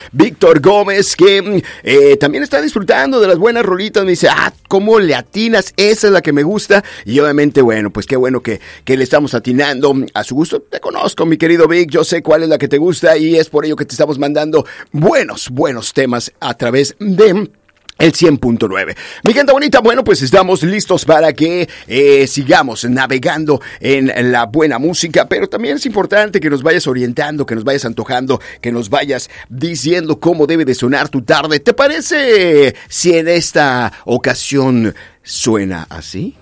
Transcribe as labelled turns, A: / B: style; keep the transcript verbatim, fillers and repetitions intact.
A: Víctor Gómez, que eh, también está disfrutando de las buenas rolitas. Me dice, ah, ¿cómo le atinas? Esa es la que me gusta. Y obviamente, bueno, pues qué bueno que, que le estamos atinando a su gusto. Te conozco, mi querido Vic, yo sé cuál es la que te gusta y es por ello que te estamos mandando buenos, buenos temas a través de el cien punto nueve. Mi gente bonita, bueno, pues estamos listos para que eh, sigamos navegando en la buena música, pero también es importante que nos vayas orientando, que nos vayas antojando, que nos vayas diciendo cómo debe de sonar tu tarde. ¿Te parece si en esta ocasión suena así?